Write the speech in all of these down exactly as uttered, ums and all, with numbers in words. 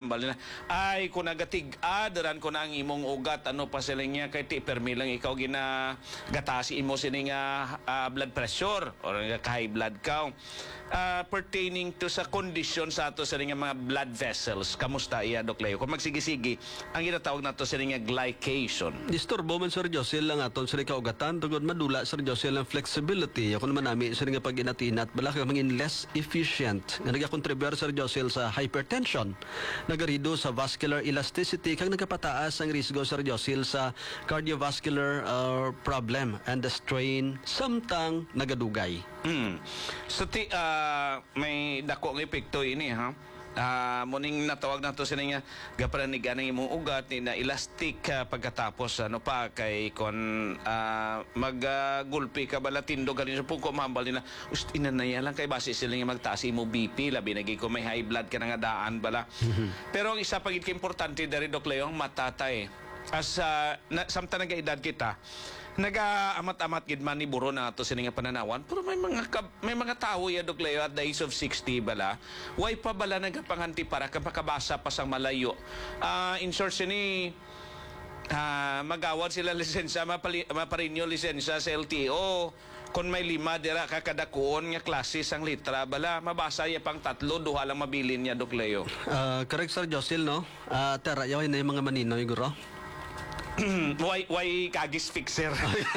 hambal na ay kung nagatig-ad ran ko na ang imong ugat ano pa sila niya kay ti permi lang ikaw gina gatasi imo sining uh, uh, blood pressure or high blood count uh, pertaining to sa kondisyon sa ato sa mga blood vessels. Kamusta iya Doc Leo? Kung magsigi-sige ang ginatawag nato sa nga glycation. Disturbo man Sir Josel lang aton sa kaugatan tungod madula Sir Josel ang flexibility. Ako naman nami sa nga pag-inatinat bala ka mangin less efficient nga nagakontribute Sir Josel sa hypertension, nagarido sa vascular elasticity kag nagapataas ang risgo Sir Josel sa cardiovascular uh, problem and the strain samtang nagadugay. Hmm. So ti uh, may dako ng epekto ini ha. Uh, muning natawag na to sila nga gapranig anang imong ugat ni na elastic uh, pagkatapos ano pa kay kon uh, maggulpi uh, ka bala tindog ganin sa puko mahambal nila ust inanaya lang kay base sila nga magtaas imo B P labi nagi ko may high blood ka nga daan bala. Mm-hmm. Pero ang isa pagit ka importante dari Doc Leo ang matatay as uh, na, samtang nagaedad kita naga-amat-amat gid man ni buro na ato sini nga pananawan pero may mga may mga tawo ya Doc Leo at the age of sixty bala way pa bala nagapanganti para kapakabasa pa sang malayo uh, in short sini uh, magawad sila lisensya mapali, maparinyo lisensya sa L T O kung may lima dira kakadakuon nga klase sang litra bala mabasa ya pang tatlo duha lang mabilin niya Doc Leo. Uh, correct Sir Josel no. Uh, tara yaw na yung mga maninoy guro. why why kagis fixer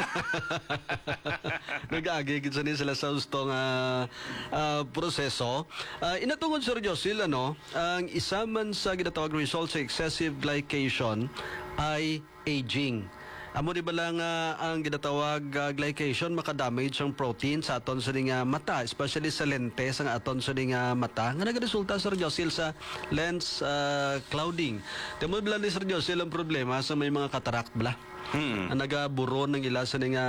nag-agi gid sila sa ustong uh, uh, proseso uh, inatungod Sir Josel ano ang isa man sa ginatawag result sa excessive glycation ay aging. Amo di ba lang uh, ang ginatawag uh, glycation makadamage ang protein sa aton sa nga mata, especially sa lentes ang aton sa nga mata nga nagaresulta Sir Josel sa lens uh, clouding. Temo bala ni Sir Josel ang problema sa may mga cataract bala. Hmm. Ang nagaburon ng ila sa nga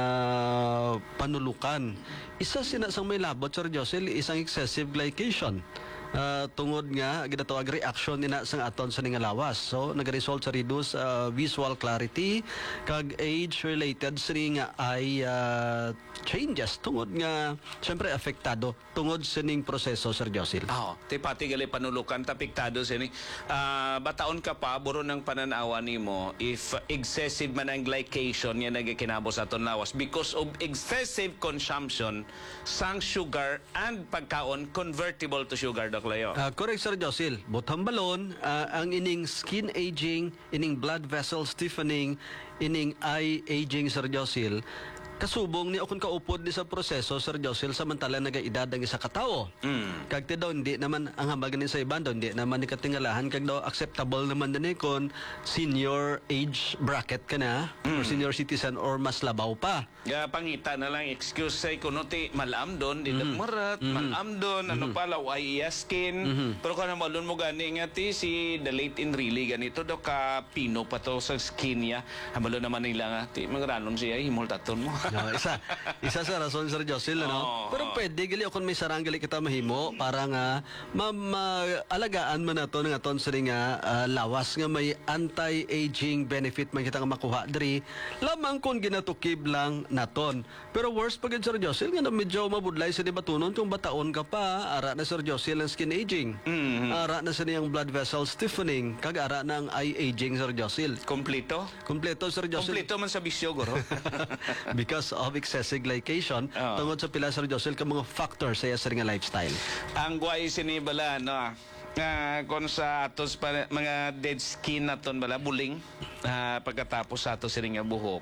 panulukan. Isa sina sang may labot Sir Josel isang excessive glycation. Uh, tungod nga ginatawag reaction nina sang aton sa nga lawas. So nagaresult sa reduce uh, visual clarity kag age related sa nga eye uh, changes tungod nga syempre apektado tungod sa ning proseso Sir Josel. Oh, ti pati gali panulukan tapiktado sini. Uh, bataon ka pa buro ng pananawa nimo if excessive man ang glycation nga nagakinabos aton lawas because of excessive consumption sang sugar and pagkaon convertible to sugar Doc Leo. Uh, correct Sir Josel. Butang balon, uh, ang ining skin aging, ining blood vessel stiffening, ining eye aging Sir Josel, kasubong ni akong kaupod ni sa proseso Sir Josel samantala nagaedad ang isa ka tawo. Mm. Kag ti daw hindi naman ang hambagan sa iban daw hindi naman ni katingalahan kag daw acceptable naman din kon senior age bracket ka na mm. or senior citizen or mas labaw pa. Ya pangita na lang excuse say kuno ti malam don di mm. marat mm. malam don ano mm. pala way skin mm-hmm. pero kana malun mo gani nga ti si the late in really ganito do ka pino pa to sa skin niya. Hamalo naman nila nga ti mangranon siya himultaton mo. No, isa isa sa rason Sir Josel ano. Oh, pero pwede gali kun may sarang gali kita mahimo para nga ma, ma alagaan man nato nga aton sa nga uh, lawas nga may anti-aging benefit man kita nga makuha diri lamang kun ginatukib lang naton. Pero worst pag Sir Josel nga medyo mabudlay sa dibatunon kung bataon ka pa ara na Sir Josel ang skin aging. Mm-hmm. Ara na sa niyang blood vessel stiffening kag ara na ang eye aging Sir Josel. Kompleto? Kompleto Sir Josel. Kompleto man sa bisyo guro. Because of excessive glycation oh. tungod sa pila Sir Josel ka mga factors sa iya nga lifestyle. Ang guay sinibala no uh, kung sa atos pa, mga dead skin naton bala buling uh, pagkatapos sa ato sining buhok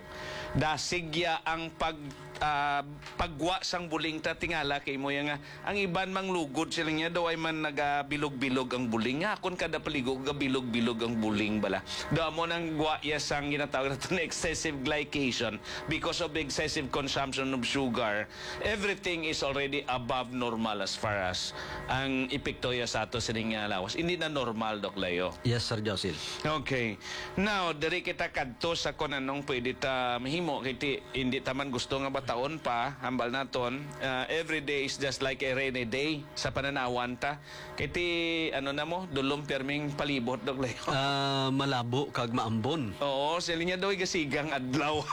dasigya ang pag uh, pagwa sang buling ta tingala kay mo nga ang iban mang lugod sila nga daw ay man nagabilog-bilog ang buling nga kun kada paligo gabilog-bilog ang buling bala daw mo nang gwa ya sang ginatawag nato na excessive glycation because of excessive consumption of sugar everything is already above normal as far as ang epekto ya sa ato sining lawas hindi na normal Doc Leo. Yes Sir Josel. Okay now diri kita kadto sa kun anong pwede ta mahimo kay ti hindi taman gusto nga bata taon pa, hambal naton, uh, every day is just like a rainy day sa pananawan ta. Kaya ti, ano na mo, dulong perming palibot, Dok Leo. Ah, malabo kag maambon. Oo, siling niya daw igasigang adlaw.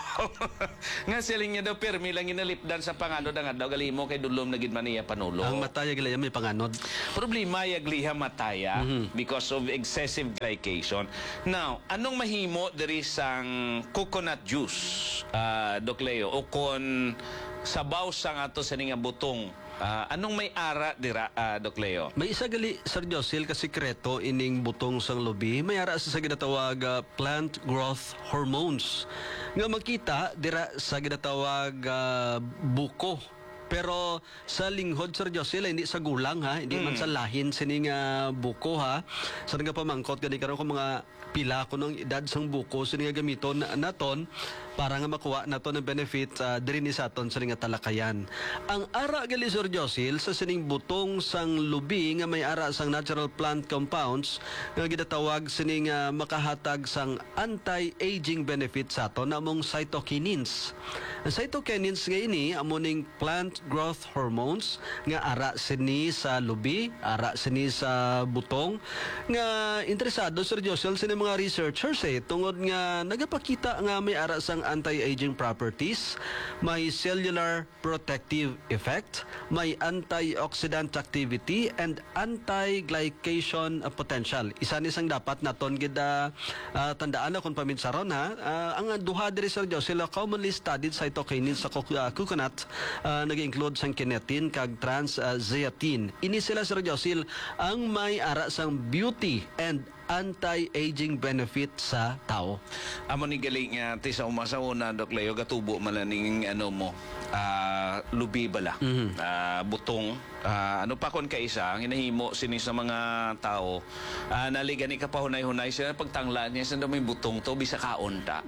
Nga siling niya daw permi lang inalipdan sa pangano ng adlaw galimo kay dulom na gid man niya panulo. Ang mataya gila may panganod. Problema yagliha mataya because of excessive glycation. Now, anong mahimo diri sang coconut juice, uh, Doc Leo, o kon sabaw sang ato sa nga butong? Uh, anong may ara dira, uh, Doc Leo? May isa gali, Sir Josil, ka sikreto ining butong sang lubi. May ara sa ginatawag ah, plant growth hormones. Nga makita dira sa ginatawag ah, buko. Pero sa linghod, Sir Josil, hindi sa gulang ha, hindi man sa lahin sining uh, buko ha. Sa nga pamangkot gani karon ko mga pila ko ng edad sang buko sining nga gamiton na naton para nga makuha naton ng benefit uh, diri ni sa aton sa nga talakayan. Ang ara gali, Sir Josil, sa sining butong sang lubi nga may ara sang natural plant compounds nga ginatawag sining uh, makahatag sang anti-aging benefit sa aton namong cytokinins. Ang cytokinins nga ini amo ning plant growth hormones nga ara sini sa lubi, ara sini sa butong nga interesado, Sir Josel, sini mga researchers eh tungod nga nagapakita nga may ara sang anti-aging properties, may cellular protective effect, may antioxidant activity and anti-glycation uh, potential. Isa ni sang dapat naton gid uh, uh, tandaan na kung paminsaron ha. Uh, ang duha diri, Sir Josel, commonly studied cytokinins sa uh, coconut uh, nag-include sang kinetin kag trans-zeatin. Ini sila, Sir Josil, ang may ara sang beauty and anti-aging benefit sa tao. Amo ni galing nga ti sa umasa una, Doc Leo, gatubo man lang ning ano mo, ah, lubi bala, ah, butong. Ah, ano pa kon kaisa, ang hinahimo sini sa mga tao, ah, naligani ka pa hunay-hunay sila pagtanglaan niya sa may butong to bisa kaon ta.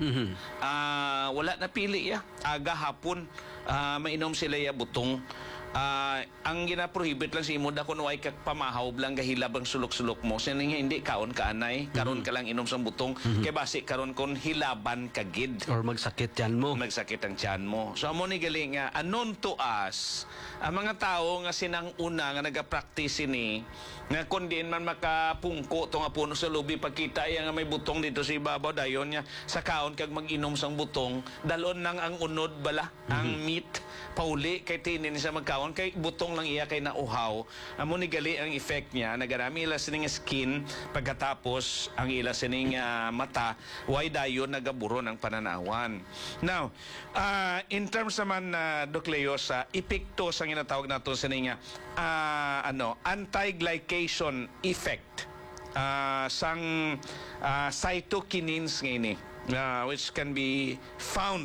Ah, wala na pili ya. Aga hapon ah, mainom sila ya butong. Ah, ang gina-prohibit lang si imo da kuno ay kag pamahaw lang gahilab ang sulok-sulok mo sini nga hindi kaon ka anay karon ka lang inom sang butong kay basi karon kon hilaban ka gid Or magsakit yan mo. magsakit ang tiyan mo. So amo ni gali nga anon to us ang mga tao nga sinang una nga nagapractice ini nga kun diin man makapungko to nga puno sa lubi pagkita iya nga may butong dito sa ibabaw dayon niya sa kaon kag mag-inom sang butong dalon nang ang unod bala ang meat pauli kay tinin sa magkaon kay butong lang iya kay nauhaw amo ni gali ang effect niya nagarami ila sining skin pagkatapos ang ila sining uh, mata way dayon nagaburo ng pananawan. Now uh, in terms naman na uh, Doc Leo sa epekto sa ginatawag nato sining uh, ano anti-glycation effect uh, sang uh, cytokinins ngayon uh, which can be found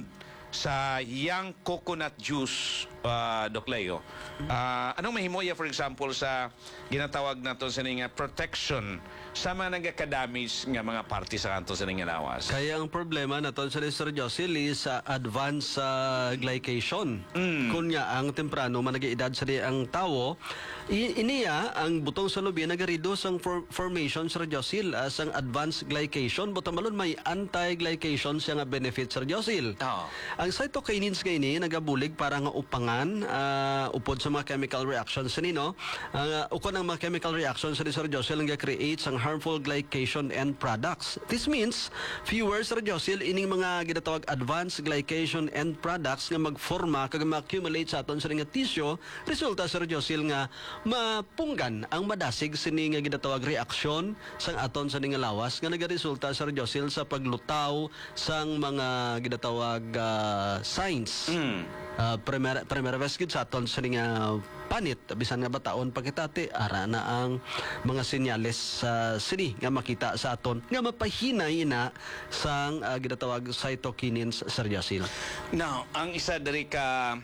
sa young coconut juice, uh, Doc Leo. Uh, anong mahimo ya, for example, sa ginatawag nato sa nga protection sa mga nagka-damage nga mga party sa kanto sa nga lawas? Kaya ang problema naton sa Sir Josil is sa advanced uh, glycation. Kunya ang temprano manag-edad sa di ang tao, i- iniya ang butong sa lubi nagareduce ang for- formation, Sir Josil, as ang advanced glycation. Butamalon may anti-glycation siya nga benefit, Sir Josil. Oo. Ang cytokinins nga ini nagabulig para nga upangan uh, upod sa mga chemical reactions nino. Uh, ukon ang mga chemical reactions ni Sir Josil nga create ang harmful glycation end products. This means fewer, Sir Josil, ining mga ginatawag advanced glycation end products nga magforma kag ma-accumulate sa aton sa nga tissue. Resulta, Sir Josil, nga mapunggan ang madasig sini nga ginatawag reaksyon sang aton sa nga lawas nga nagaresulta, Sir Josil, sa paglutaw sang mga ginatawag uh, signs. Mm. Uh, primera primera vez gid sa aton sa nga panit bisan nga bataon pagkitati ara na ang mga senyales sa sini nga makita sa aton nga mapahinay na sang uh, ginatawag cytokinins, Sir Josil. Now, ang isa diri ka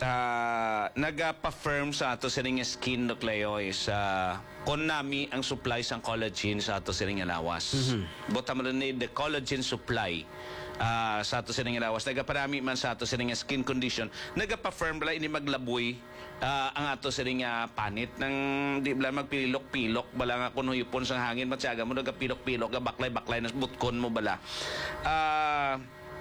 uh, nagapa-firm sa ato sa nga skin, Doc Leo, is uh, kon nami ang supply sang collagen sa ato sa nga lawas. Mm-hmm. Bota mo ni the collagen supply uh, sa ato sa nga lawas. Nagaparami man sa ato sa nga skin condition. Nagapa-firm bala ini maglaboy uh, ang ato sa nga panit ng di bala magpilok-pilok bala nga kun huyupon sang hangin matyaga mo nagapilok-pilok ga baklay-baklay nas butkon mo bala. Ah uh,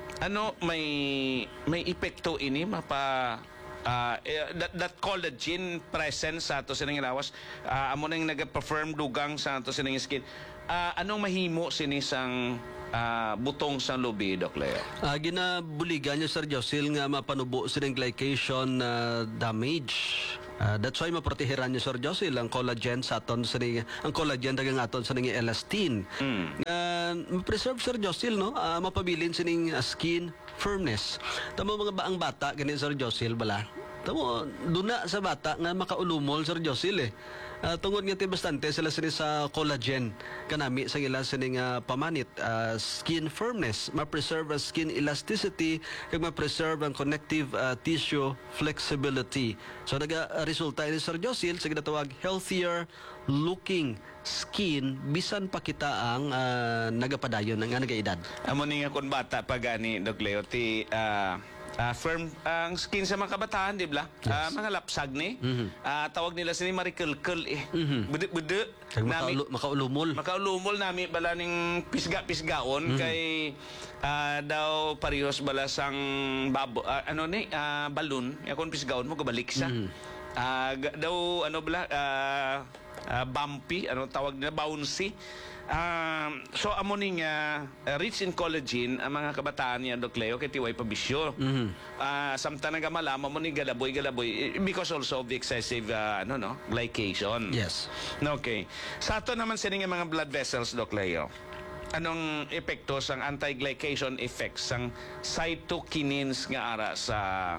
ano may may epekto ini mapa ah, eh, that, that collagen present sa ato sining lawas uh, amo nang nag-perform dugang sa ato sining skin. Ah, anong mahimo sini sang ah, butong sa lubi, Doc Leo? Ah, ginabuligan niya Sir Josil nga mapanubo sining glycation na damage. Ah, that's why maproteheran niya Sir Josil ang collagen sa aton sa ning- ang collagen dagang aton sa ning elastin. Nga ma-preserve Sir Josil no, ah, mapabilin sining ah, skin firmness. Tamo mga baang bata gani Sir Josil bala. Tamo duna sa bata nga makaulumol Sir Josil eh. Ah, tungod nga ti bastante sila sini sa collagen kanami sa ila sini nga pamanit ah, skin firmness, ma-preserve ang skin elasticity kag ma-preserve ang connective ah, tissue flexibility. So naga ah, resulta ini Sir Josil sa ginatawag healthier looking skin bisan pa kita ang ah, nagapadayon nga nagaedad. Amo ni nga kun bata pa gani, Doc Leo, ti ah, ah, firm ang skin sa mga kabataan, di ba? Ah, mga lapsag ni. Ah, tawag nila sini marikel-kel eh. Bede-bede. Kag Nami- makaulu- makaulumol. Makaulumol nami bala ning pisga-pisgaon kay ah, daw parehos bala sang babo ah, ano ni ah, balon yakon pisgaon mo kabalik sa. Ah, ga- daw ano bala ah, ah, bumpy ano tawag nila bouncy. Um, so amo ning uh, rich in collagen ang mga kabataan niya Doc Leo kay tiway pabisyo. Ah, samtang nagamala mo ni galaboy galaboy eh, because also of the excessive uh, ano no glycation. Yes. Okay. Sa ato naman sini nga mga blood vessels, Doc Leo. Anong epekto sang anti-glycation effects sang cytokinins nga ara sa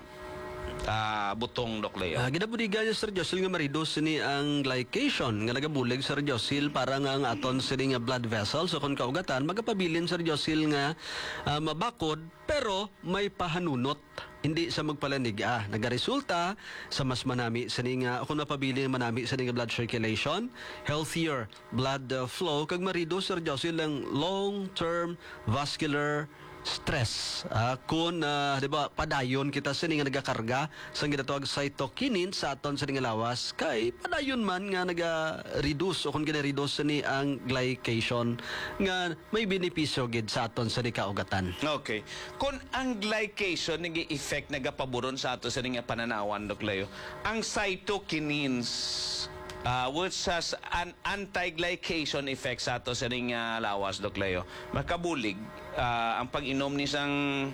ah, butong, Doc Leo? Ah, ginabudigan niya Sir Josil nga ma-reduce ni ang glycation nga nagabulig Sir Josil para nga ang aton sini nga blood vessels so kung kaugatan magapabilin Sir Josil nga ah, mabakod pero may pahanunot hindi sa magpalanig ah nagaresulta sa mas manami sini nga kung mapabilin manami sini nga blood circulation, healthier blood ah, flow kag ma-reduce Sir Josil ang long-term vascular stress. Ah, kung ah, di ba padayon kita sa nga nagakarga sa ginatawag cytokinin sa aton sa nga lawas kay padayon man nga naga-reduce o kung gina-reduce ni ang glycation nga may benepisyo gid sa aton sa kaugatan. Okay. Kung ang glycation nag-effect nagapaboron sa ato sa nga pananawan, Doc Leo, ang cytokinins uh, which has an anti-glycation effect sa ato sa nga lawas, Doc Leo, makabulig ah, ang pag-inom ni sang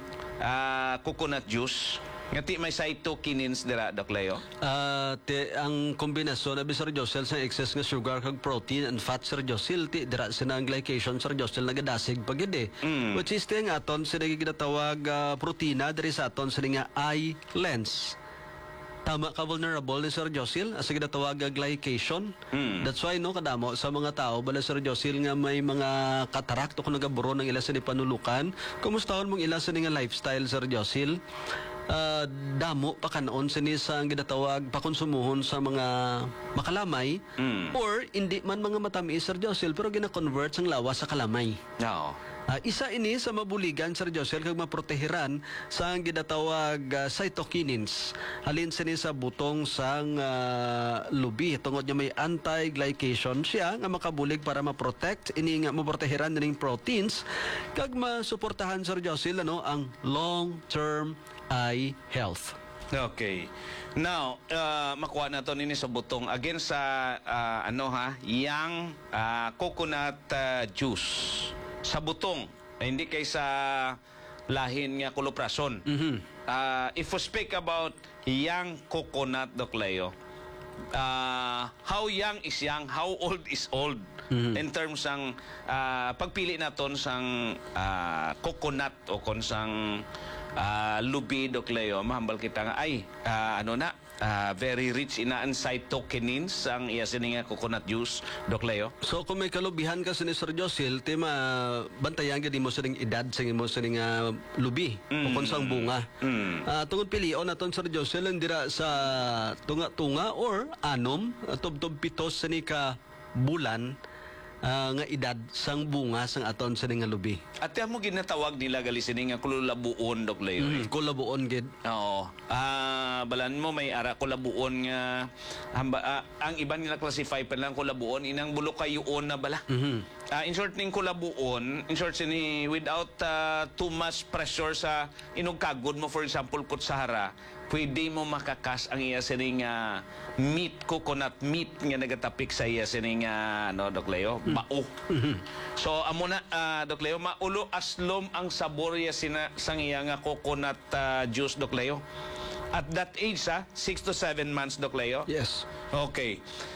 ah, coconut juice nga ti may cytokinins dira, Doc Leo. Ah, te, ang kombinasyon na Sir Josil sa excess nga sugar kag protein and fat Sir Josil ti dira sina ang glycation Sir Josil nagadasig pagid eh. Which is ting aton sina ginatawag ah, protina diri sa aton sina nga eye lens. Tama ka vulnerable ni Sir Josil as ginatawag nga glycation. That's why no kadamo sa mga tao bala Sir Josil nga may mga katarak to kung nagaburo ng ila sa ni panulukan. Kumusta mong ila sa ni nga lifestyle Sir Josil? Ah, damo pa kanon sini sa ginatawag pakonsumuhon sa mga makalamay or hindi man mga matamis Sir Josil pero gina-convert sang lawas sa kalamay. No. Ah, isa ini sa mabuligan Sir Josil kag maproteheran sa ang ginatawag ah, cytokinins halin sini sa butong sang ah, lubi tungod niya may anti-glycation siya nga makabulig para ma-protect ini nga maproteheran ning proteins kag masuportahan Sir Josil ano ang long-term eye health. Okay. Now, uh, makuha na to nini sa butong again sa ah, ano ha, yang ah, coconut ah, juice sa butong, eh, hindi kay sa lahin nga koloprason. Ah, if we speak about young coconut, Doc Leo, ah, how young is young, how old is old in terms ng ah, pagpili naton sang ah, coconut o kon sang ah, lubi, Doc Leo, mahambal kita nga ay ah, ano na ah, very rich in ang cytokinins ang iya sini nga coconut juice, Doc Leo. So kung may kalubihan ka sa ni Sir Josil, ti ma bantayan gid mo sa ning edad sa imo sa ning ah, lubi o kung sang bunga. Ah, tungod pilion naton Sir Josil ang dira sa tunga-tunga or anom tubtob pitos sa ni ka bulan ah, nga edad sang bunga sang aton sa nga lubi. At yan mo ginatawag nila gali sini nga kululabuon, Dok Leo. Mm, kulabuon gid. Oo. Ah, balan mo may ara kulabuon nga hamba, ah, ang iban nila classify pa lang kulabuon inang bulok kayuon na bala. Mhm. Ah, in short ning kulabuon, in short sini without ah, too much pressure sa inugkagod mo, for example kut Sahara, pwede mo makakas ang iya sining nga meat, coconut meat nga nagatapik sa iya sining nga ano, Dok Leo, bao. So amo na ah, Dok Leo, maulo aslom ang sabor iya sina sang iya nga coconut ah, juice, Dok Leo. At that age, ah, six to seven months, Dok Leo. Yes. Okay.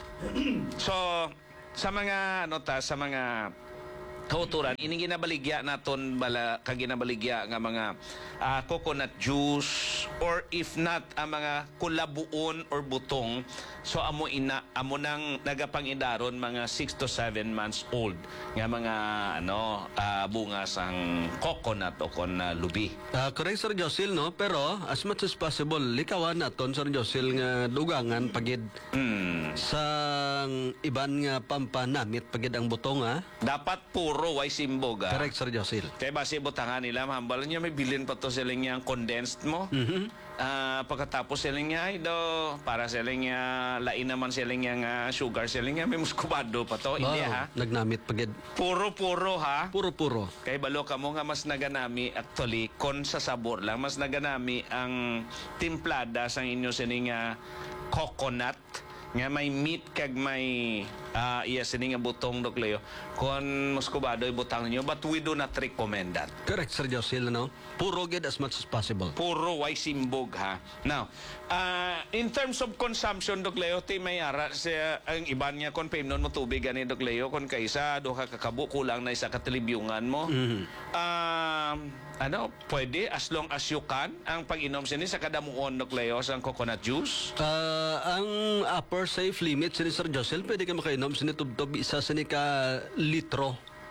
So, sa mga ano ta, sa mga kauturan, ini ginabaligya naton bala kag ginabaligya nga mga ah, coconut juice, or if not ang mga kulabuon or butong, so amo ina amo nang nagapangidaron mga six to seven months old nga mga ano ah, bunga sang coconut o kon ah, lubi. Ah, correct, Sir Josil, no? Pero, as much as possible, likawan naton, Sir Josil, nga dugangan pagid Hmm. sang iban nga pampanamit pagid ang butong, ha? Dapat puro way simbog, ah. Correct, Sir Josil. Kaya base butangan nila, mahambal niya, may bilin pa to sila niya condensed mo. Mhm. Ah, pagkatapos sila niya, ay do, para sila niya, lain naman sila niya nga sugar, sila niya, may muscovado pa to. Hindi Wow, ha. nagnamit pagid. Puro-puro ha. Puro-puro. Kay balo ka mo nga mas naganami actually kon sa sabor lang, mas naganami ang timplada sa inyo sining nga coconut nga may meat kag may ah, iya sining nga butong, Dok Leo, kon muscovado ibutang niyo, but we do not recommend that. Correct, Sir Josil, no? Puro gid as much as possible. Puro way simbog ha. Now, ah, in terms of consumption, Dok Leo, ti may ara sa ang iban niya kon painom mo tubig ani, Dok Leo, kon kaysa duha ka kabo kulang na isa ka tilibyungan mo. Um, ano, pwede as long as you can ang pag-inom sini sa kadamuon, Dok Leo, sa coconut juice. Ah, ang upper safe limit sini Sir Josil, pwede ka makainom sini tubtob isa sini ka litro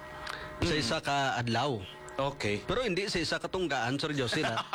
sa isa ka adlaw. Okay. Pero hindi sa isa ka tunggaan, Sir Josil, ha?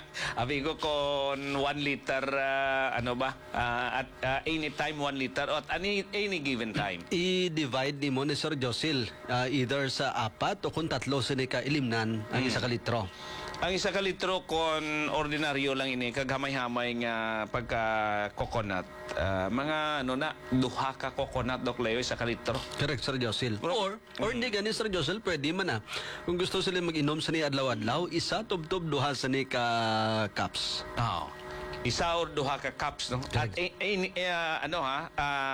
Abi ko kon one liter, ah, ano ba? Ah, at ah, anytime one liter or at any, any given time. I-divide ni mo ni Sir Josil ah, either sa apat o kung tatlo sini ka ilimnan ang isa ka litro. Ang isa ka litro kon ordinaryo lang ini kag hamay-hamay nga pagka coconut. Ah, mga ano na duha ka coconut, Dok Leo, isa ka litro. Correct, Sir Josil. Or, or hindi gani, Sir Josil, pwede man, ha? Kung gusto sila mag-inom sa ni adlaw-adlaw, isa tub-tub duha sa ni ka cups. Oo. Isa or duha ka cups, no? At eh, eh, eh, ah, ano ha,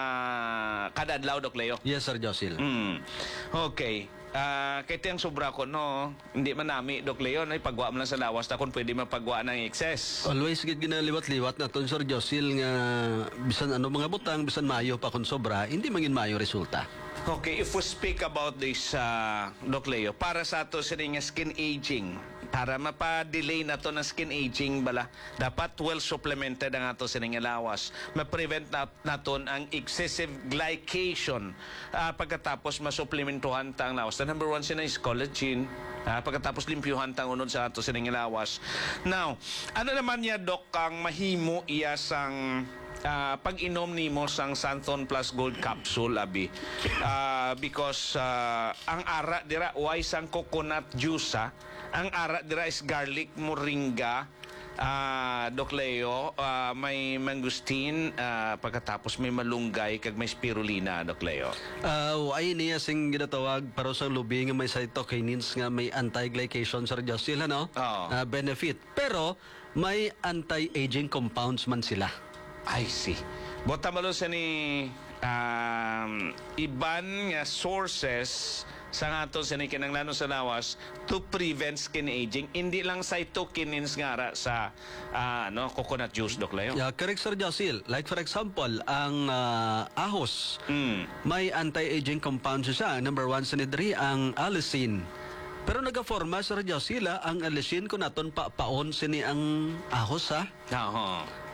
ah, kada adlaw, Dok Leo. Yes, Sir Josil. Mm. Okay. Ah, kay tiyang sobra ko, no, hindi man nami, Dok Leo, ay pagwa mo lang sa lawas na kung pwede mapagwa ng excess. Always gid ginaliwat-liwat na ton, Sir Josil, nga bisan ano mga butang, bisan mayo pa kung sobra, hindi mangin mayo resulta. Okay, if we speak about this, uh, Doc Leo, para sa ato sa nga skin aging, para mapa-delay na to ng skin aging bala, dapat well supplemented ang ato sa nga lawas. Ma-prevent na naton ang excessive glycation. Ah, pagkatapos masupplementuhan ta ang lawas. The number one sina is collagen. Ah, pagkatapos limpyuhan ta unod sa ato sa nga lawas. Now, ano naman niya, Doc, ang mahimo iya sang Ah, pag-inom nimo sang Santon Plus Gold Capsule, abi, Ah, because ah, ang ara dira why sang coconut juice, ha? Ang ara dira is garlic, moringa, ah, Doc Leo, ah, may mangustin, ah, pagkatapos may malunggay kag may spirulina, Doc Leo. Ah, ay niya sing ginatawag para sa lubi nga may cytokinins nga may anti-glycation, Sir Josil, ano? Oo. Ah, benefit. Pero may anti-aging compounds man sila. I see. Bota malo sa ni um, iban nga sources sa nga ato sa ni kinanglanon sa lawas to prevent skin aging. Hindi lang cytokinins nga ra sa ah, ano, coconut juice, Doc Leo. Yeah, correct, Sir Josil. Like for example, ang ah, ahos, Mm. may anti-aging compounds siya. Number one sa nidri, ang allicin. Pero nagaforma, Sir Josil, ah, ang allicin ko naton pa paon sini ang ahos, ha? Oo.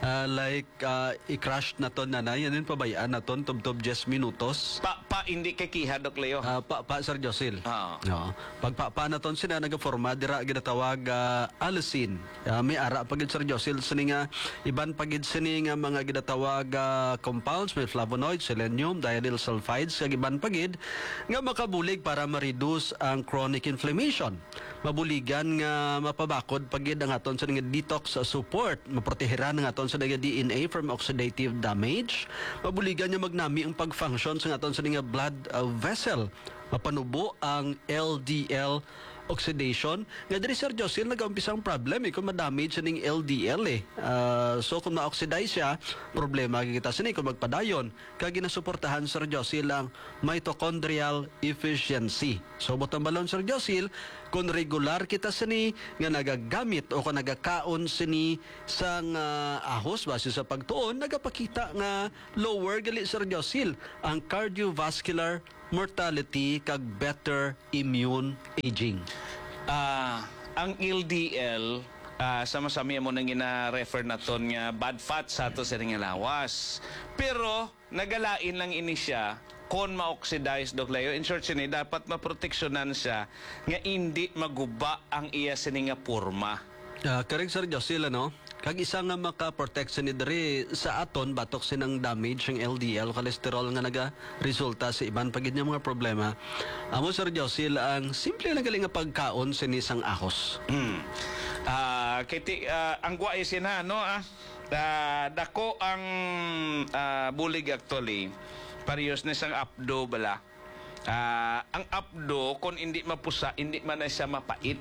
Ah, like ah, i-crush na ton na na, yan din pabayaan na ton tub-tub just minutos. Pa, pa, hindi kay kiha, Dok Leo. Ah, pa, pa Sir Josil. Oo. No. Pag pa, pa na ton sila nagaforma dira ginatawag uh, alisin. Ah, may ara pagid Sir Josil sini nga iban pagid sini nga mga ginatawag ah, compounds may flavonoids, selenium, diaryl sulfides kag iban pagid nga makabulig para ma-reduce ang chronic inflammation. Mabuligan nga mapabakod pagid ang aton sa nga detox uh, support, maproteheran ang aton sa nga D N A from oxidative damage. Mabuligan nga magnami ang pag-function sa aton sa nga blood uh, vessel. Mapanubo ang L D L oxidation. Nga diri Sir Josil nag-umpisang problem eh kung ma-damage sa ning L D L eh. Ah, so kung ma-oxidize siya, problema kita sini kung magpadayon. Kaya ginasuportahan Sir Josil ang mitochondrial efficiency. So butang balon Sir Josil, kung regular kita sini nga nagagamit o kung nagakaon sini sang uh, ahos base sa pagtuon, nagapakita nga lower gali Sir Josil ang cardiovascular mortality kag better immune aging. Ah, ang L D L, ah, sama-sama mo nang ina-refer na ton nga bad fat sa ato sa nga lawas. Pero nagalain lang ini siya kon ma-oxidize, Dok Leo. In short, sini dapat maproteksyonan siya nga hindi maguba ang iya sini nga porma. Uh, correct Sir Josil, ano? Kag isa nga maka-protect sa nidri sa aton batok sinang damage ng L D L cholesterol nga naga resulta sa iban pagid nga mga problema. Amo Sir Josil ang simple lang gali nga pagkaon sini sang ahos. Hmm. Ah, kiti ah, ang gwa is na no ah. Ah, dako ang ah, bulig actually. Parehas na sang apdo bala. Ah, ang apdo kung hindi mapusa, hindi man na siya mapait.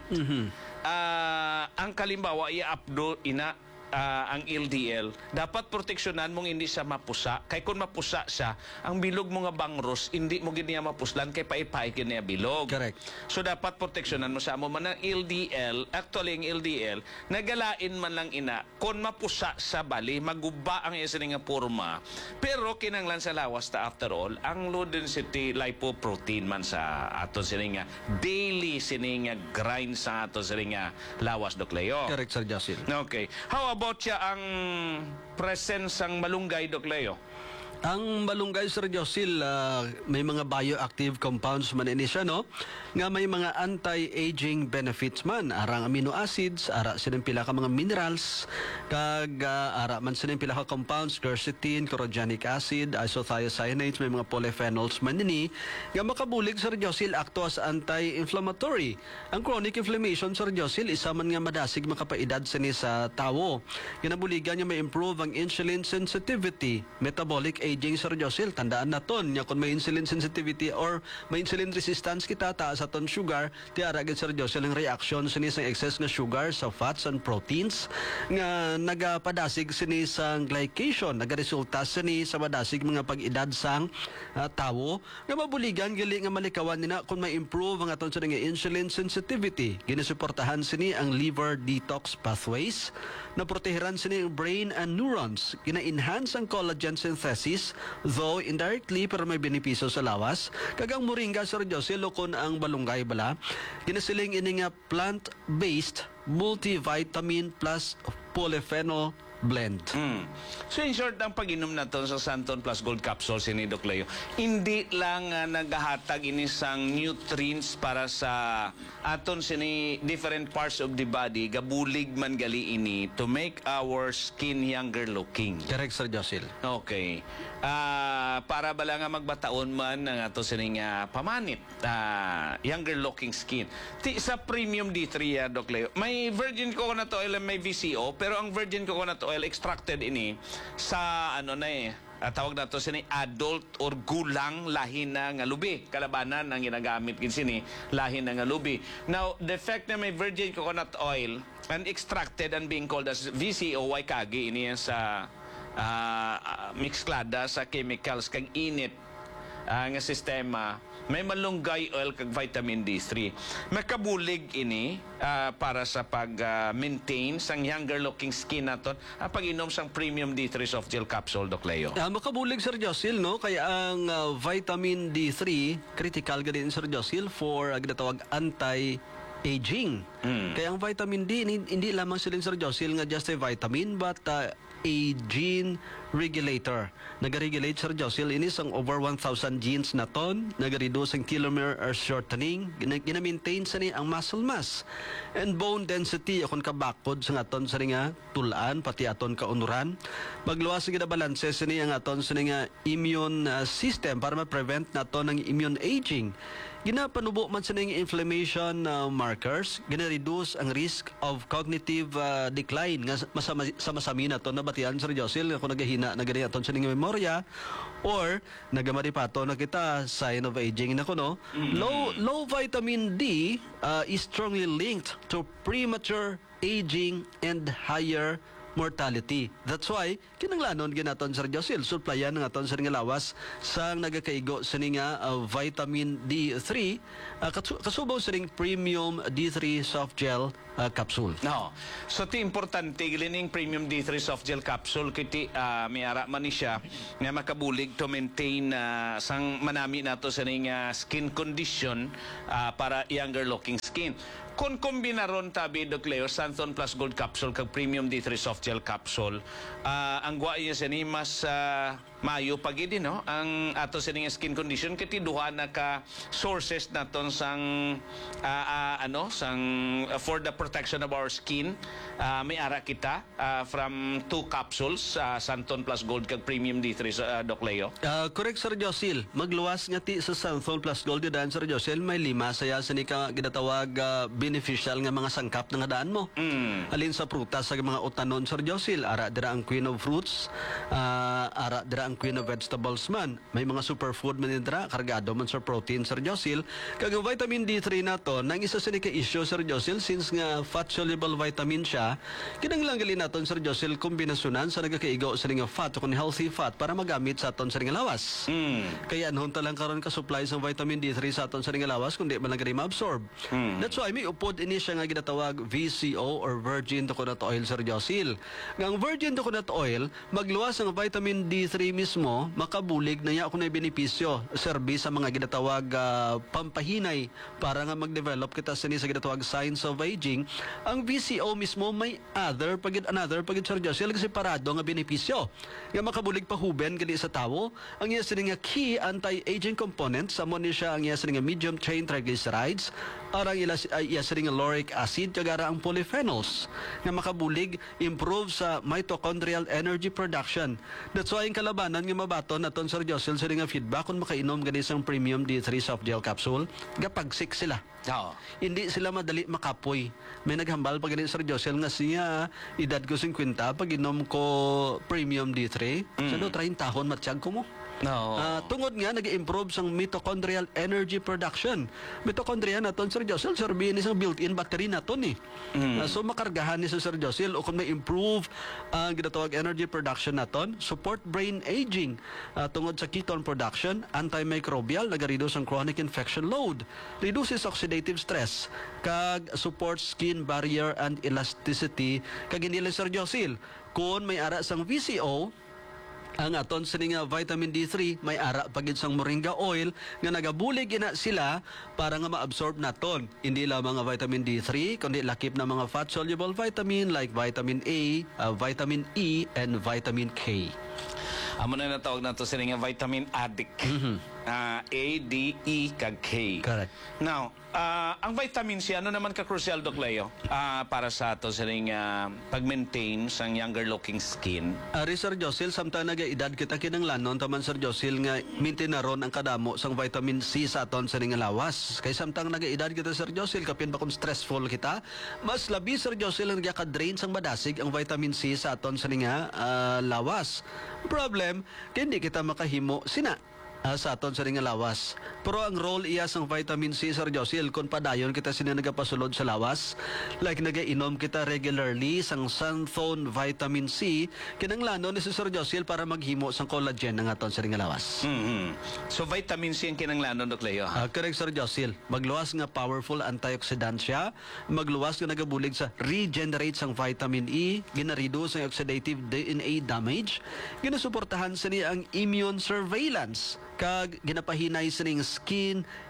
Ah, ang kalimbawa iya apdo ina ah, ang L D L, dapat proteksyonan mong hindi siya mapusa. Kay kung mapusa siya, ang bilog mo nga bangros, hindi mo giniya mapuslan kay paipay kiniya bilog. Correct. So dapat proteksyonan mo sa mo man ang L D L, actually ang L D L, nagalain man lang ina, kung mapusa sa bali, maguba ang isa nga porma. Pero kinanglan sa lawas ta after all, ang low density lipoprotein man sa aton sini nga daily sini nga grind sa aton sini nga lawas, Dok Leo. Correct Sir Josil. Okay. How about siya ang presence ng malunggay, Dok Leo? Ang malunggay Sir Josil, ah, may mga bioactive compounds man ini siya, no? Nga may mga anti-aging benefits man. Arang amino acids, ara silang pila ka mga minerals, kag ah, ara man silang pila ka compounds, quercetin, chlorogenic acid, isothiocyanates, may mga polyphenols man ini. Nga makabulig Sir Josil, acto as anti-inflammatory. Ang chronic inflammation Sir Josil, isa man nga madasig makapaedad sini sa tawo. Ginabuligan niya may improve ang insulin sensitivity, metabolic aging Sir Josil, tandaan na ton nya kung may insulin sensitivity or may insulin resistance kita taas sa ton sugar, ti aragid Sir Josil ang reaction sini sa excess nga sugar sa fats and proteins nga nagapadasig sini sa glycation, nagaresulta sini sa madasig mga pag-edad sang uh, tawo nga mabuligan gali nga malikawan nina kung may improve ang aton sa nga insulin sensitivity. Ginasuportahan sini ang liver detox pathways, na proteheran sini ang brain and neurons, gina-enhance ang collagen synthesis though indirectly pero may benepisyo sa lawas. Kagang moringa Sir Josil kon ang balunggay bala, ginasiling ini nga plant-based multivitamin plus polyphenol blend. Mm. So in short, ang pag-inom na to sa Santon Plus Gold Capsules ni Doc Leo, hindi lang uh, naghahatag ini sang nutrients para sa aton sini different parts of the body, gabulig man gali ini to make our skin younger looking. Correct Sir Josil. Okay. Ah, para bala nga magbataon man ang ato sini nga pamanit, ah, younger looking skin. Ti, sa premium D three, ah, Doc Leo, may virgin coconut oil and may V C O, pero ang virgin coconut oil extracted ini sa ano na eh, uh, tawag na to sini adult or gulang lahi na nga lubi. Kalabanan ang ginagamit kin sini lahi na nga lubi. Now, the fact na may virgin coconut oil and extracted and being called as V C O, why kagi ini yan sa uh, uh, mixklada sa chemicals kag init uh, nga sistema. May malunggay oil kag vitamin D three. Makabulig ini uh, para sa pag-maintain uh, sang younger looking skin naton ang pag-inom sang premium D three soft gel capsule, Doc Leo. Ah, makabulig Sir Josil, no? Kaya ang ah, vitamin D three, critical ka din Sir Josil for uh, ginatawag anti-aging. Mm. Kaya ang vitamin D, hindi, hindi lamang sila Sir Josil nga just a vitamin, but uh, a gene regulator. Nag-regulate, Sir Josil, inis ang over one thousand genes na ton, nag-reduce ang telomere or shortening, gina- gina-maintain sa ni ang muscle mass and bone density akon kabakod sa aton sa ni nga tulaan pati aton kaunuran. Magluwas sa ginabalanse sa ni ang aton sa ni nga immune uh, system para ma-prevent naton ang immune aging. Ginapanubo man sa ning inflammation uh, markers, gina-reduce ang risk of cognitive uh, decline nga masama sa masami na to nabatian Sir Josil kung nagahina na gani aton sa ning memorya or nagamari pa to na kita sign of aging na kuno. Low low vitamin D uh, is strongly linked to premature aging and higher mortality. That's why kinanglanon ginaton Sir Josil suplayan ng aton sa nga lawas sang nagakaigo sa ni nga uh, vitamin D three uh, kasu- kasubaw sa ning premium D three soft gel uh, capsule. No. So ti importante glining premium D three soft gel capsule kiti uh, may ara man ni siya nga makabulig to maintain uh, sang manami nato sa ning uh, skin condition uh, para younger looking skin. Kung kombinaron tabi Doc Leo Santon Plus Gold Capsule kag Premium D three Soft Gel Capsule, uh, ang gwa iya sa ni mas uh, mayo pagidi no ang ato sa ning skin condition kiti duha na ka sources naton sang uh, uh, ano sang uh, for the protection of our skin uh, may ara kita uh, from two capsules uh, Santon Plus Gold kag Premium D three uh, Doc Leo. Uh, correct Sir Josil, magluwas nga ti sa Santhol Plus Gold dan Sir Josil may lima saya sa ni ka ginatawag uh, beneficial nga mga sangkap nga daan mo. Mm. Alin sa prutas sa mga utanon Sir Josil, ara dira ang queen of fruits, uh, ara dira ang queen of vegetables man. May mga superfood man din dira, kargado man sa protein Sir Josil. Kag ang vitamin D three na to, nang isa sa ni ka issue Sir Josil since nga fat soluble vitamin siya, kinanglang gali naton Sir Josil kombinasyonan sa nagakaigo sa nga fat o healthy fat para magamit sa aton sa nga lawas. Mm. Kaya anhon talang karon ka supply sa vitamin D three sa aton sa nga lawas kundi man lang gani ma-absorb. Mm. That's why may upod ini siya nga ginatawag V C O or virgin coconut oil Sir Josil. Nga ang virgin coconut oil magluwas ang vitamin D three mismo makabulig na niya ako na benepisyo service sa mga ginatawag uh, pampahinay para nga mag-develop kita sa ni sa ginatawag signs of aging. Ang V C O mismo may other pagid another pagid Sir Josil kasi parado nga benepisyo nga makabulig pahuben gali sa tawo ang iya sini nga key anti-aging components amo ni siya ang iya sini nga medium chain triglycerides arang ila ay iya sini nga lauric acid kagara ang polyphenols nga makabulig improve sa mitochondrial energy production. That's why ang kalabanan nga mabaton naton Sir Josil sa nga feedback kung makainom gani sang premium D three soft gel capsule gapagsik sila. Oo. Hindi sila madali makapoy. May naghambal pag ganito Sir Josil nga siya edad ko fifty pag inom ko premium D three mm. sa do thirty tahon matsyag ko mo. No. Ah, tungod nga nag-improve sang mitochondrial energy production. Mitochondria naton Sir Josil serbi ni sang built-in battery naton ni. Mm. Ah, so makargahan ni sa Sir Josil o kung may improve ang ginatawag energy production naton, support brain aging ah, tungod sa ketone production, antimicrobial, nag-reduce ang chronic infection load, reduces oxidative stress, kag support skin barrier and elasticity kag inila Sir Josil. Kung may ara sang V C O ang aton sa nga vitamin D three may ara pagid sang moringa oil nga nagabulig ina sila para nga ma-absorb naton hindi lamang ang vitamin D three kundi lakip na mga fat soluble vitamin like vitamin A, uh, vitamin E and vitamin K. Amo na natawag nato sa nga vitamin addict. Mhm. Ah, A, D, E, kag K. Correct. Now, ah, ang vitamin C, ano naman ka-crucial, Doc Leo, ah, para sa ato sa ring ah, pag-maintain sa younger-looking skin? Ari Sir Josil, samtang nag-edad kita kinanglanon, taman Sir Josil nga mintin na ron ang kadamo sang vitamin C sa aton sa nga lawas. Kay samtang nag-edad kita Sir Josil, kapin ba kung stressful kita, mas labi Sir Josil ang ka-drain sang badasig ang vitamin C sa aton sa nga ah, lawas. Problem, kaya hindi kita makahimo sina. Uh, sa aton sa nga lawas. Pero ang role iya sang vitamin C Sir Josil kung padayon kita sina nagapasulod sa lawas like nagainom kita regularly sang Santhone vitamin C kinanglanon ni si Sir Josil para maghimo sang collagen ng aton sa nga lawas. Mhm. So, vitamin C ang kinanglanon, Doc Leo? Uh, correct Sir Josil. Magluwas nga powerful antioxidant siya. Magluwas nga nagabulig sa regenerate sang vitamin E, gina-reduce ang oxidative D N A damage, ginasuportahan sa niya ang immune surveillance kag ginapahinay sa ning skin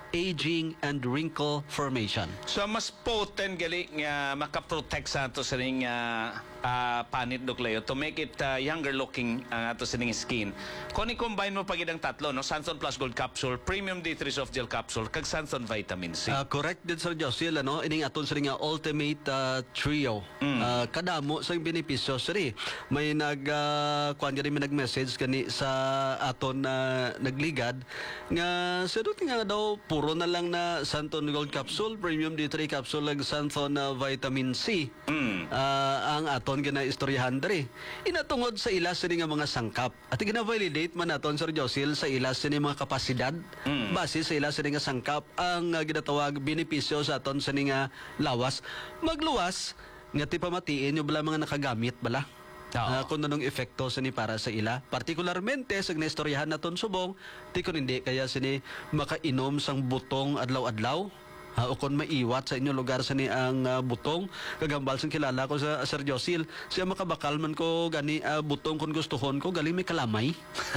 aging, and wrinkle formation. So mas potent gali nga makaprotect sa ato sa ring uh, uh, panit Doc Leo to make it uh, younger looking ang ato sa ring skin. Kung i-combine mo pagid ang tatlo, no, Santon Plus Gold Capsule, Premium D three Soft Gel Capsule, kag Santon Vitamin C. Uh, correct din Sir Josil, ano, ining aton sa ring nga ultimate uh, trio. Mm. Uh, kadamo sa benepisyo siri. May nag uh, kuan gani may nag-message kani sa aton na uh, nagligad nga sa nga daw puro na lang na Santon Gold Capsule, Premium D three Capsule, ag Santon uh, Vitamin C. Mm. Uh, ang aton gina istoryahan diri. Inatungod sa ilas sini nga mga sangkap. At gina-validate man naton Sir Josil sa ilas sini mga kapasidad. Mm. Base sa ilas sini nga sangkap ang uh, ginatawag benepisyo sa aton sini nga lawas. Magluwas nga ti pamatiin yung bala mga nakagamit bala. Oo. Uh, kung anong epekto sini para sa ila. Partikularmente sa ginaistoryahan naton subong, ti kung hindi kaya sini makainom sang butong adlaw-adlaw. Uh, o kung maiwat sa inyong lugar sa ni ang uh, butong, kagambal sang kilala ko sa Sir Josil, siya makabakal man ko gani uh, butong kung gustuhon ko, galing may kalamay.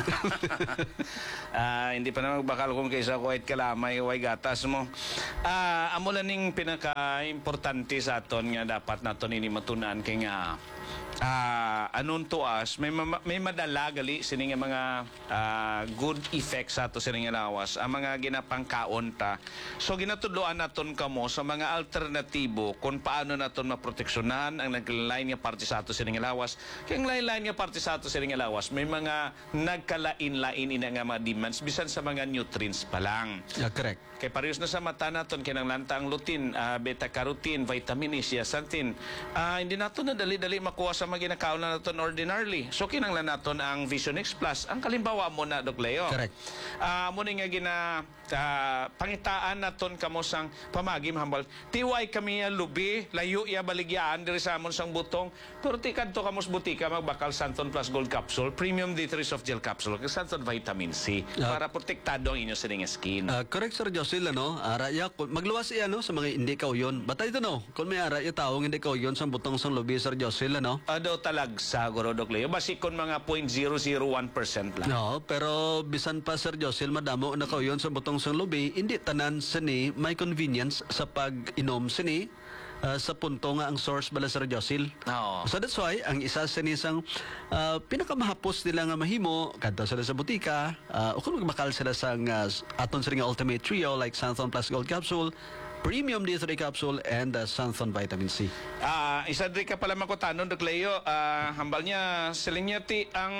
Ah, hindi pa na magbakal kung kaysa kuwait kalamay way gatas mo. Ah, amo lang ning pinaka-importante sa aton nga dapat naton ini matunan kay nga ah anon to us may ma- may madala gali sini nga mga ah, good effects sa ato sini nga lawas ang mga ginapangkaon ta. So ginatudloan naton kamo sa mga alternatibo kung paano naton maproteksyonan ang naglain nga parte sa ato sini nga lawas. Kay ang lain-lain nga parte sa ato sini nga lawas may mga nagkalain-lain ina nga mga demands bisan sa mga nutrients pa lang. Yeah, correct. Kay parehas na sa mata naton kinahanglan ang lutein, ah, beta-carotene, vitamin E, zeaxanthin. Ah, hindi naton na dali-dali makuha sa mga ginakaon na naton ordinarily. So kinahanglan naton ang Vision X Plus. Ang kalimbawa mo na Doc Leo. Correct. Ah, mo ni nga gina ah, pangitaan naton kamo sang pamagim hambal. Tiway kami ya lubi, layo ya baligyaan diri sa amon sang butong. Pero ti kadto kamos butika magbakal Santon Plus Gold Capsule, Premium D three Soft Gel Capsule, kag Santon Vitamin C Ah. para protektado ang inyo sa ning skin. Uh, correct Sir Josil, ano? Ara ya magluwas iya no sa mga hindi kauyon. Batay ito no. Kung may ara ya taong hindi kauyon sa butong sang lubi Sir Josil, ano? Ado talag sa guro Doc Leo. Basi kon mga zero point zero zero one percent lang. No, pero bisan pa Sir Josil madamo na kauyon sa butong sang lubi, hindi tanan sini may convenience sa pag-inom sini uh, sa punto nga ang source bala Sir Josil. Oo. So that's why ang isa sa nisang uh, pinakamahapos nila nga mahimo kadto sila sa butika, uh, o kung magbakal sila sa uh, aton sa nga ultimate trio like Santon Plus Gold Capsule, Premium D three Capsule, and uh, Santon Vitamin C. Ah, isa diri ka pala makutanon Doc Leo. Ah, hambal niya siling niya ti ang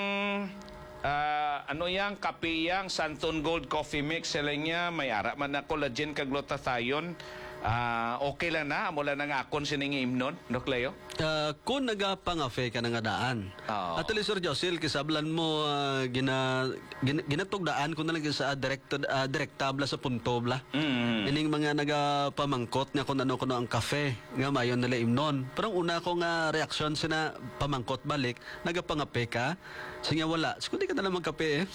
ah, ano yang kape yang Santon Gold Coffee Mix siling niya may ara man na collagen kag glutathione. Ah, okay lang na amo lang nga akon sining imnon Doc Leo. Uh, kung nagapangafe ka na nga daan. Oo. At least Sir Josil, kisablan mo uh, gina, gina, ginatog daan kung nalagay sa uh, direct, uh, direktabla sa puntobla. Mm. Ining mga nagapamangkot nga kung ano kuno ang kafe nga mayon nila imnon. Pero ang una ko nga reaksyon sina pamangkot balik, nagapangape ka. Sige wala. Sige ka na lang magkape eh.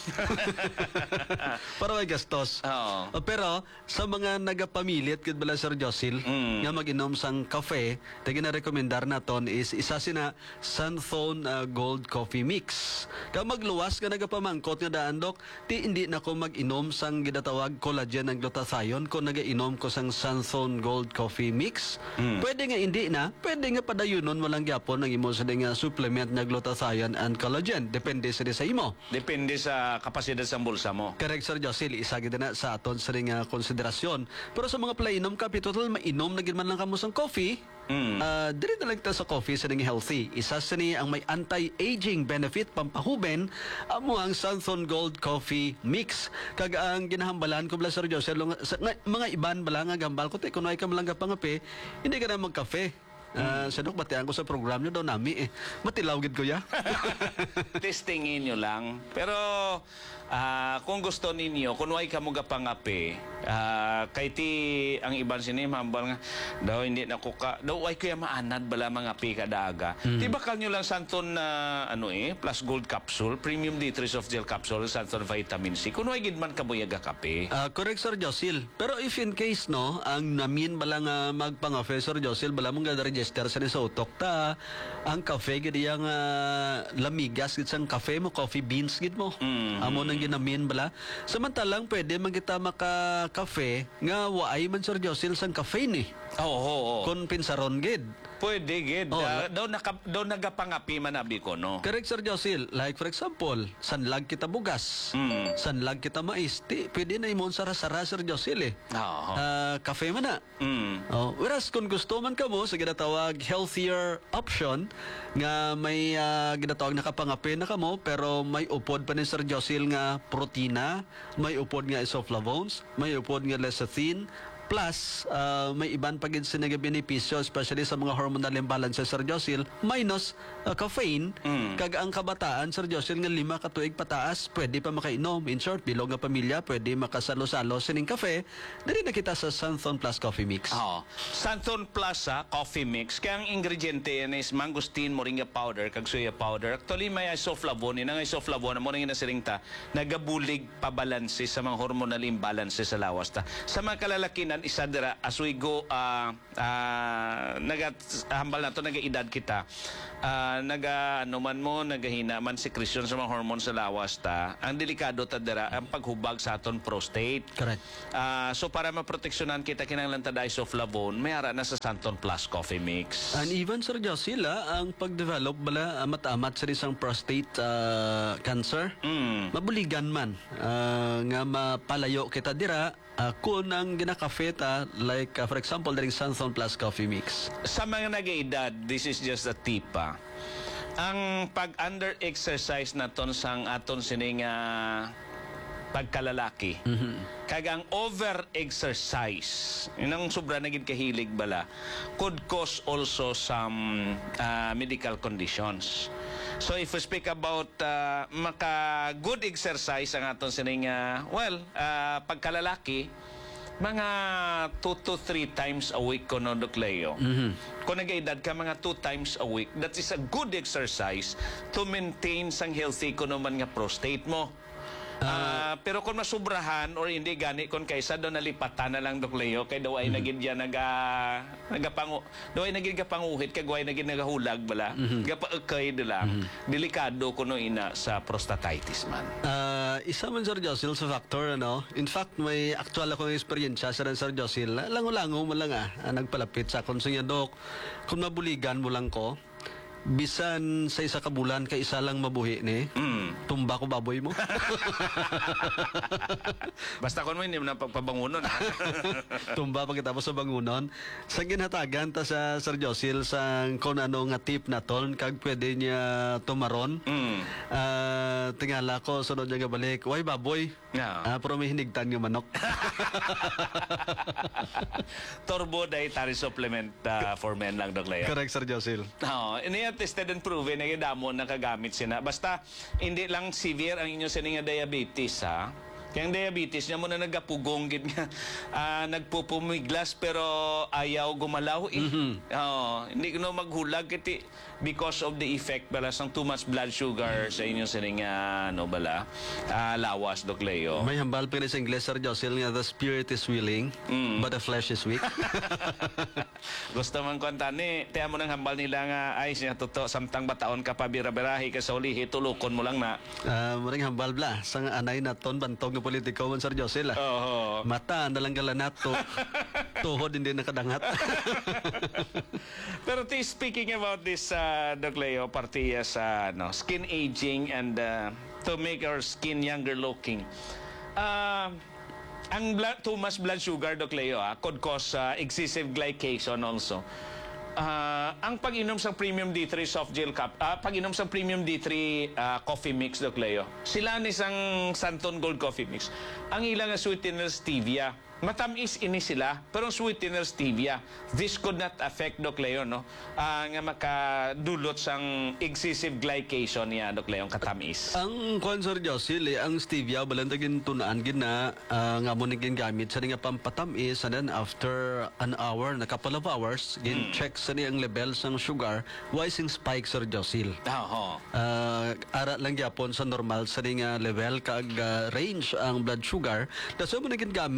Para may gastos. Oo. Uh, pero sa mga nagapamilit kid bala Sir Josil Mm. nga mag-inom sang kafe, tagi na rekomendar naton is isa sina Santon uh, Gold Coffee Mix. Ka magluwas nga nagapamangkot nga daan Dok, ti hindi na ko mag-inom sang gidatawag collagen and glutathione kung nagainom ko sang Santon Gold Coffee Mix. Mm. Pwede nga hindi na, pwede nga padayunon walang gyapon ang imo sa nga supplement nga glutathione and collagen. Depende sa sa imo. Depende sa kapasidad sa bulsa mo. Correct Sir Josil, isa gid na sa aton sa nga konsiderasyon. Pero sa mga plainom kape total mainom na gid man lang kamo sang coffee. Mm. Ah, dili na lang ta sa coffee sa ning healthy. Isa sa ni ang may anti-aging benefit pampahuben amo ang Santon Gold Coffee Mix. Kag ang ginahambalan ko bala Sir Josil sa nga, mga iban bala nga gambal ko te kuno ay ka lang pangape, hindi ka na magkape. Ah, sa dok batian ko sa program nyo daw nami eh. Matilaw gid ko ya. Testingin nyo lang. Pero ah, kung gusto ninyo, kung way ka mo gapangape, ah, kay ti ang iban sinim hambal nga daw hindi na ko ka daw way kuya maanad bala mga pi kadaga. Mm. Di bakal nyo lang Santon na ano eh plus gold capsule, premium D three soft gel capsule, Santon vitamin C. Kung way gid man ka buyaga kape. Ah, correct Sir Josil. Pero if in case no, ang namin bala nga magpangafe Sir Josil bala mong gadari naka-register sa ni sa utok ta ang cafe gid yang uh, lamigas gid sang cafe mo, coffee beans gid mo. Mm. Amo nang ginamin bala. Samantalang pwede man kita maka-cafe nga waay man Sir Josil sang caffeine eh. Oo, oo, oo. Kon pinsaron gid. Pwede, gid. Oh, Ah, daw naka, daw nagapangapi man abi ko, no? Correct Sir Josil. Like for example, sanlag kita bugas. Mm. Sanlag kita mais. Di, pwede na imon sara-sara Sir Josil eh. Oo. Ah, cafe man na. Mm. Oh, whereas kung gusto man ka mo sa ginatawag healthier option nga may uh, ginatawag nakapangapi na kamo pero may upod pa ni Sir Josil nga protina, may upod nga isoflavones, may upod nga lecithin, plus uh, may iban pa gid sina nga benepisyo especially sa mga hormonal imbalances Sir Josil minus uh, caffeine. Mm. Kag ang kabataan Sir Josil nga lima ka tuig pataas pwede pa makainom. In short, bilog nga pamilya pwede makasalo-salo sining kafe. Dili na kita sa Santhon Plus Coffee Mix. Oo. Santon Plus ah, coffee mix. Kaya ang ingrediente yan is mangosteen, moringa powder, kag soya powder. Actually, may isoflavone. Ang isoflavone, mo rin nasiring ta, nagabulig pabalanse sa mga hormonal imbalances sa lawas ta. Sa mga kalalakinan, isa dira, as we go, uh, uh, nagat, hambal na to, nagaedad kita. Uh, naga, ano man mo, nagahina man secretion sa mga hormone sa lawas ta. Ang delikado ta dira, ang paghubag sa aton prostate. Correct. Ah, so para maproteksyonan kita kinahanglan ta dai isoflavone, may ara na sa Santon Plus Coffee Mix. And even Sir Josil, ah, ang pag-develop bala amat-amat sa isang prostate ah, cancer, Mm. mabuligan man ah, nga mapalayo kita dira ah, kung ang ginakafe ta like ah, for example daring Santhon Plus Coffee Mix. Sa mga nag-edad, this is just a tip ah. Ang pag-under-exercise na ton sang aton sining ah, pagkalalaki. Kag ang over-exercise, yun ang sobra naging kahilig bala, could cause also some ah, medical conditions. So if we speak about uh, maka good exercise ang aton sining uh, well, uh, pagkalalaki, mga two to three times a week kono Doc Leo. Kung nag-edad ka mga two times a week, that is a good exercise to maintain sang healthy kono man nga prostate mo. Ah, pero kung masubrahan or hindi gani kung kaysa doon nalipatan na lang Doc Leo kay daw ay nagid ya naga nagapangu daw ay nagid kapanguhit kay guay nagid nagahulag bala gapaekay dila delikado kuno ina sa prostatitis man. Ah, isa man Sir Josil sa factor ano. In fact, may actual akong experience sa Sir Josil. Lango-lango mo lang ah, ah, nagpalapit sa akong siya dok. Kung mabuligan mo lang ko, bisan sa isa ka bulan kay isa lang mabuhi ni. Mm. Tumba ko baboy mo. Basta kun mo hindi mo na pagpabangunon. Tumba pagkatapos sa bangunon. Sa ginhatagan ta sa Sir Josil sa kung ano nga tip na ton kag pwede niya tumaron. Mm. Ah, tingala ko sunod niya nga balik. Way baboy. Yeah. Ah, pero may hinigtan nga manok. Turbo dietary supplement uh, for men lang Doc Leo. Correct Sir Josil. Oo, iniya tested and proven na damo nakagamit sina. Basta hindi lang severe ang inyo sa nga diabetes ha. Kaya ang diabetes niya mo na nagapugong gid nga ah, nagpupumiglas pero ayaw gumalaw eh. Oo, hindi ko maghulag kiti because of the effect bala sang too much blood sugar sa inyo sa nga ano bala ah, lawas Doc Leo. May hambal pa rin sa Ingles Sir Josil nga the spirit is willing Mm. but the flesh is weak. Gusto man kwanta ni, tiyan mo nang hambal nila nga, ay siya totoo, samtang bataon ka pa, bira-birahi ka sa ulihi, tulukon mo lang na. Ah, maring hambal bla sa nga anay na ton bantog nga politiko man Sir Josil. Ah. Oo. Mata nalang galanat to. Tuhod hindi nakadangat. Pero t- speaking about this, uh, Doc Leo, partiya sa no, skin aging and uh, to make our skin younger looking. Uh, ang blood, too much blood sugar, Doc Leo, ah, could cause uh, excessive glycation also. Ah, ang pag-inom sa Premium D three soft gel cup, ah, pag-inom sa Premium D three ah, coffee mix, Doc Leo, sila ni sang Santon Gold Coffee Mix. Ang ilang sweetener stevia. Matamis ini sila, pero ang sweetener stevia. This could not affect Doc Leo, no? Ah, nga makadulot sang excessive glycation niya, Doc Leo, katamis. Ang kwan Sir Josil, eh, ang stevia balantagin tunaan gid na ah, nga mo naging gamit sa nga pampatamis and then after an hour, na couple of hours, gin check sa niyang level sang sugar, why sing spike Sir Josil. Oo. Ah, ara lang gyapon sa normal sa nga level kag ah, range ang blood sugar. Daso mo naging gamit Sir Josil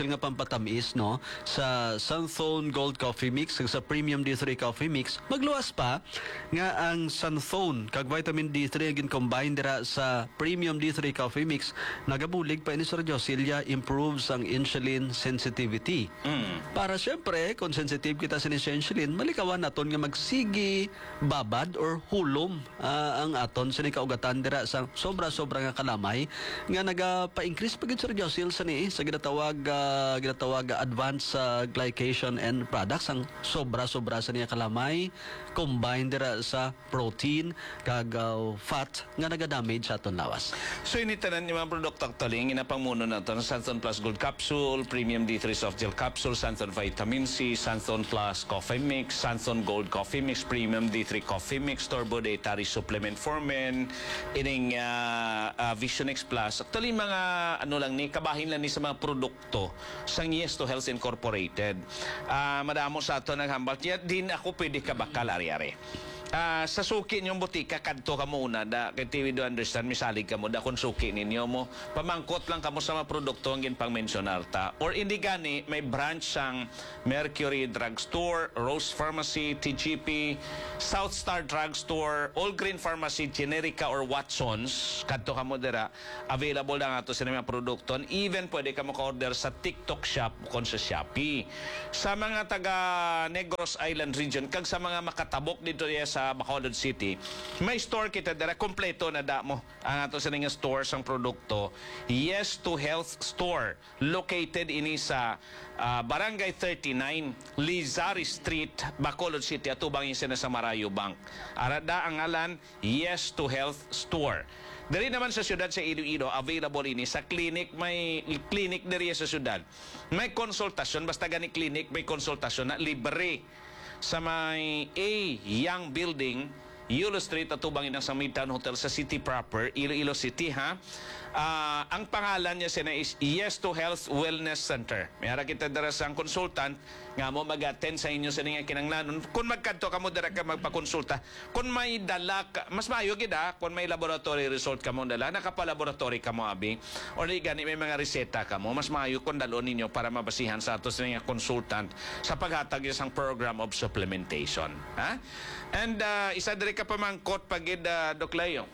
Josil nga pampatamis no sa Sunthone Gold Coffee Mix ug sa Premium D three Coffee Mix. Magluwas pa nga ang Sunthone kag vitamin D three gin combine dira sa Premium D three Coffee Mix nagabulig pa ini Sir Josil ya improves ang insulin sensitivity. Mm. Para syempre kung sensitive kita sa insulin, malikawan naton nga magsigi babad or hulom ah, ang aton sa ni kaugatan dira sa sobra-sobra nga kalamay nga nagapa-increase pagid Sir Josil sa ni sa ginatawag uh, ginatawag uh, advanced uh, glycation and products ang sobra-sobra sa niya kalamay combined dira sa protein kag uh, fat nga naga-damage sa aton lawas. So initanan yung mga produkto actually, ang inapanguno na ito, Santhon Plus Gold Capsule, Premium D three Soft Gel Capsule, Santhon Vitamin C, Santhon Plus Coffee Mix, Santhon Gold Coffee Mix, Premium D three Coffee Mix, Turbo Dietary Supplement for Men, ining uh, uh, Vision X Plus. Actually, mga ano lang ni, kabahin lang ni sa mga produkto sa Yes to Health Incorporated. Uh, madamo sa ito naghambal. Kaya din ako pwede ka bakal ari-ari. Ah, sa suki niyong butika, kadto ka muna, da, kay T V do understand, misalig ka mo, da kung suki ninyo mo, pamangkot lang ka mo sa mga produkto ang ginpang mensionar ta. Or hindi gani, may branch sang Mercury Drugstore, Rose Pharmacy, T G P, South Star Drugstore, All Green Pharmacy, Generica or Watsons, kadto ka mo dira, available na nga to sa mga produkto. And even pwede ka mo ka-order sa TikTok shop kung sa Shopee. Sa mga taga Negros Island region, kag sa mga makatabok dito yes, sa Bacolod City, may store kita dara kompleto na damo ang ato sa nga store sang produkto. Yes to Health Store located ini sa uh, Barangay thirty-nine Lizari Street, Bacolod City, atubang isa na sa Marayo Bank. Arada ang ngalan Yes to Health Store. Dari naman sa syudad sa Iloilo, available ini sa clinic, may clinic diri sa syudad. May konsultasyon, basta gani clinic, may konsultasyon na libre sa may A Young Building, Yulo Street, atubang inang sa Midtown Hotel sa City proper, Iloilo City, ha? Uh, ang pangalan niya sina is Yes to Health Wellness Center. May ara kita dara sang consultant nga mo mag-attend sa inyo sa nga kinanglanon. Kung magkadto ka mo dara ka magpakonsulta, kung may dala ka, mas maayo gid ha, kung may laboratory result ka mo dala, nakapa-laboratory ka mo abi, or di gani may mga reseta ka mo, mas maayo kung dalon ninyo para mabasihan sa ato sa nga consultant sa paghatag isang program of supplementation. Ha? And uh, isa diri ka pamangkot pagid uh, Doc Leo.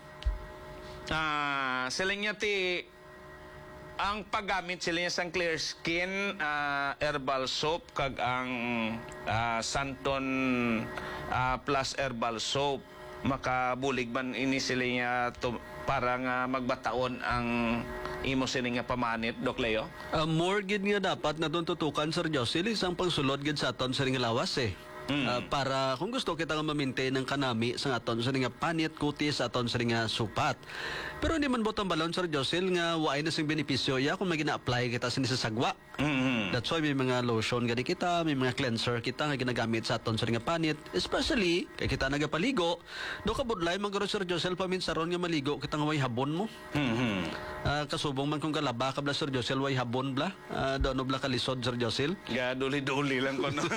Ah, sila niya ti ang paggamit sila niya sang Clear Skin uh, herbal soap kag ang uh, Santon uh, Plus herbal soap makabulig man ini sila niya to, para nga magbataon ang imo sila nga pamanit Doc Leo. Uh, more gid nga dapat na doon tutukan Sir Josil isang pangsulod gid sa aton sa ring lawas eh. Mm. Uh, para kung gusto kita nga ma-maintain ng kanami sa aton sa nga panit kutis sa aton sa nga supat. Pero hindi man botang balon Sir Josil nga waay na sing benepisyo ya kung magina-apply kita sa sagwa. Mm-hmm. That's why may mga lotion gani kita, may mga cleanser kita nga ginagamit sa aton sa nga panit, especially kay kita nagapaligo. Do ka budlay magro Sir Josil paminsaron nga maligo kita nga way habon mo. Mm-hmm. Uh, kasubong man kung kalaba ka bla Sir Josil way habon bla. Uh, do no bla kalisod Sir Josil. Ga duli-duli lang ko no.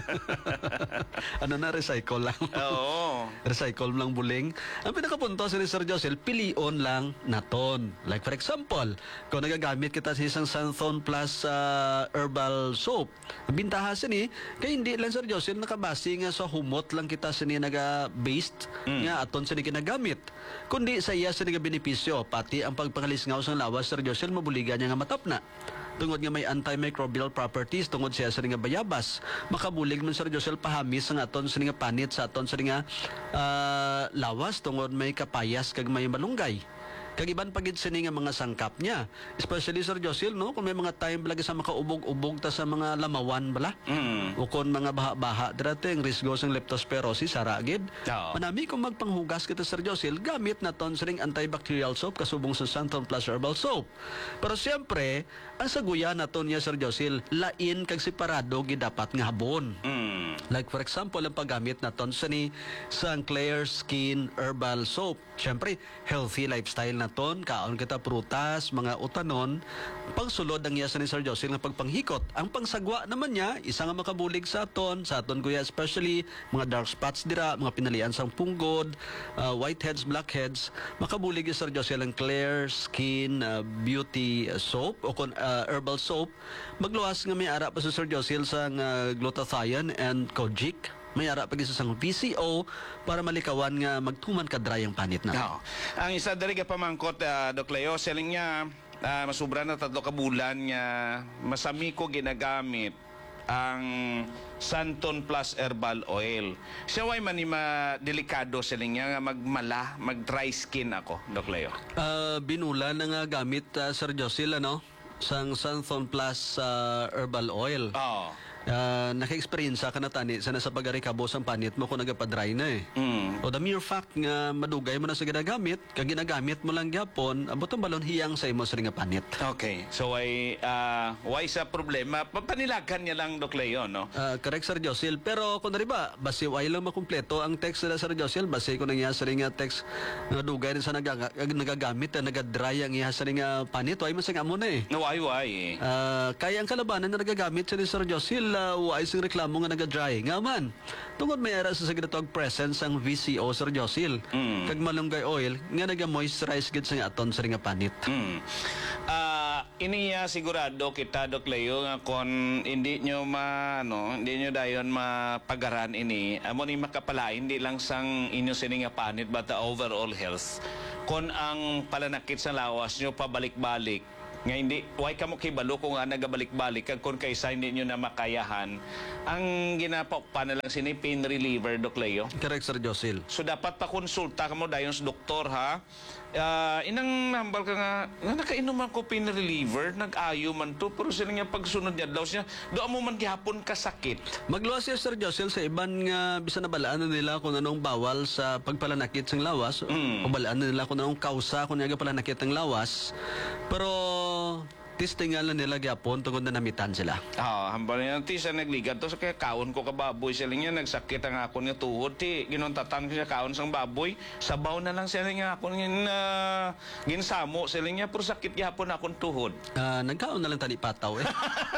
Ano na, recycle lang. Oo. Recycle lang buling. Ang pinakapunto sa Sir Josil, pilion lang naton. Like for example, kung nagagamit kita sa isang Santhon Plus uh, herbal soap, bintaha sa ni, kaya hindi lang Sir Josil nakabase nga sa humot lang kita sa ni naga-based mm. nga aton sa ni ginagamit. Kundi sa iya sa ni benepisyo, pati ang pagpangalisngaw sa lawas Sir Josil, mabuligan niya nga matapna. Tungod nga may antimicrobial properties, tungod siya sa nga bayabas, makabulig man Sir Josil pahamis sa aton sa nga panit sa aton sa nga uh, lawas, tungod may kapayas kag may malunggay. Kagiban pagid sini nga mga sangkap niya. Especially Sir Josil, no, kung may mga time lagi sa makaubog-ubog ta sa mga lamawan bala. Mm. O kung mga baha-baha dito ang risgo sa leptospirosis saragid. Oo. Manami kung magpanghugas kita Sir Josil, gamit naton sa ring antibacterial soap kasubong sa Santhon Plus herbal soap. Pero siyempre, ang saguya naton niya Sir Josil, lain kag separado gid dapat nga habon. Mm. Like for example, ang paggamit naton sa ni sang Clear Skin herbal soap. Siyempre, healthy lifestyle naton, kaon kita prutas, mga utanon, pangsulod ang iya sa ni Sir Josil nga pagpanghikot. Ang pangsagwa naman niya, isa nga makabulig sa aton, sa aton kuya especially mga dark spots dira, mga pinalian sang punggod, uh, whiteheads, blackheads, makabulig ni Sir Josil ang Clear Skin uh, Beauty Soap o kon uh, herbal soap. Magluwas nga may ara pa sa Sir Josil sang uh, glutathione and kojic. May ara pag isa sang V C O para malikawan nga magtuman ka dry ang panit na. Oo. Ang isa dali ka pamangkot, uh, Doc Leo, selling niya, uh, masubra na tatlo ka bulan niya, masami ko ginagamit ang Santon Plus Herbal Oil. Siya way man ni delikado selling niya nga magmala, mag-dry skin ako, Doc Leo. Uh, binula na nga gamit uh, Sir Josil ano, sang Santon Plus uh, Herbal Oil. Oo. Uh, naka-experience ka na tani sana sa pag-recover ang panit mo kung nagapadry na eh. Mm. O the mere fact nga madugay mo na sa ginagamit, kag ginagamit mo lang gyapon, abot ang balon hiyang sa imo sa nga panit. Okay. So, why, uh, why sa problema? Papanilagan niya lang, Doc Leo, no? Uh, correct, Sir Josil. Pero kung ba, basi way lang makumpleto ang text nila, Sir Josil, basi kung nangyaya sa nga text nga dugay rin sa nagaga, nagagamit na nagadry ang iya sa nga panit, way man sa nga mo na eh. No, why, why? Uh, kaya ang kalabanan na nagagamit sa ni Sir Josil, uh, way sing reklamo nga nagadry. Nga man, tungod may era sa saginatog presence ang V C O, Sir Josil. Mm. Kag malunggay oil, nga naga-moisturize gid sa nga aton sa nga panit. Mm. Ah, iniya sigurado kita, Doc Leo, nga kung hindi nyo ma, ano, hindi nyo dayon mapagaran ini, amo ni makapalain, hindi lang sang inyo sini nga panit, but the overall health. Kung ang palanakit sa lawas nyo pabalik-balik, nga hindi, why ka mo kibalo kung nga nagabalik-balik kag kung kaysa hindi nyo na makayahan, ang ginapakpa na lang sini pain reliever, Doc Leo. Correct, Sir Josil. So dapat pa konsulta ka mo dayon sa doktor, ha. Ah, inang nambal ka nga, nga nakainom ako pain reliever, nag-ayo man to, pero sila nga pagsunod niya daw siya, doon mo man gihapon ka sakit. Magluwas siya, Sir Josil, sa iban nga bisa na balaan na nila kung anong bawal sa pagpalanakit ng lawas, Mm. o balaan na nila kung anong kausa kung nga palanakit ng lawas. Pero testingan lang nila gyapon tungod na namitan sila. Ah, hambal niya ti sa nagligat to sa kaya kaon ko ka baboy sila niya nagsakit ang ako niya tuhod ti ginuntatan ko siya kaon sang baboy sabaw na lang sila niya ako niya na ginsamo sila niya pero sakit gyapon akong tuhod. Ah, nagkaon na lang tani pataw eh.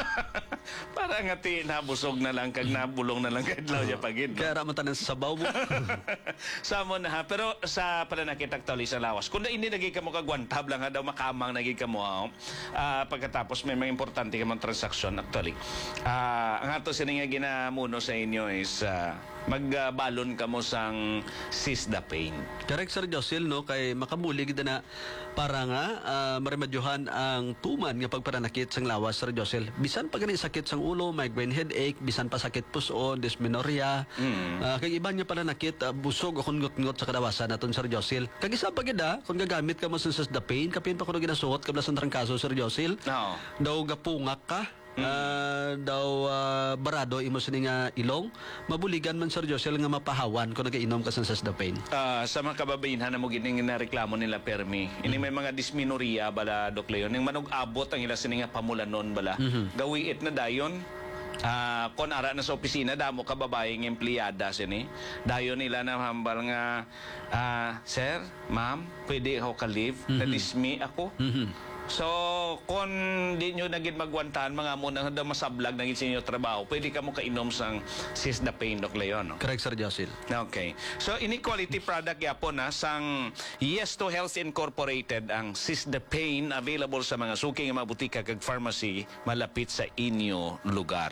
Para nga ti nabusog na lang kag nabulong na lang kadlaw niya pagid. No? Kaya raman tanan sa sabaw mo. Samo na ha, pero sa pala nakita actually sa lawas. Kung hindi naging ka mo kagwantab lang ha daw makamang naging ka mo ha. Ah, pagkatapos may mga importante ka mong transaksyon actually. Ah, ang ato sini nga ginamuno sa inyo is ah, magbalon ka mo sang Sisdapane. Correct, Sir Josil, no? Kay makabulig na para nga uh, marimadyuhan ang tuman nga pagparanakit sang lawas, Sir Josil. Bisan pa gani sakit sang ulo, migraine headache, bisan pa sakit puso, dysmenorrhea. Mm. Uh, kay iban nga paranakit, uh, busog o kungot-ngot sa kadawasan naton, Sir Josil. Kag isa pa gid ah, kung gagamit ka mo sa Sisdapane, kapin pa kuno ginasuot kabla sa trangkaso, Sir Josil. No. Daw gapungak ka. Ah, daw ah, barado imo sini nga ilong mabuligan man Sir Josel nga mapahawan kung nagainom ka sa Sisdapane. Ah, sa mga kababainhan na mo gining na reklamo nila permi. Ini may mga dysmenorrhea bala, Doc Leo. Ning manog abot ang ila sini nga pamulanon bala. Gawiit na dayon. Ah, kon ara na sa opisina damo ka babaeng empleyada sini. Dayon nila na hambal nga ah, sir, ma'am, pwede ako ka leave. Na-dismi ako. So, kung di nyo naging magwantahan, mga mo na daw masablag naging sa inyo trabaho, pwede ka mo kainom sang Sisdapane, Doc Leon. No? Correct, Sir Josil. Okay. So, inequality product yapon na sang Yes to Health Incorporated ang Sisdapane available sa mga suking nga mga butika kag pharmacy malapit sa inyo lugar.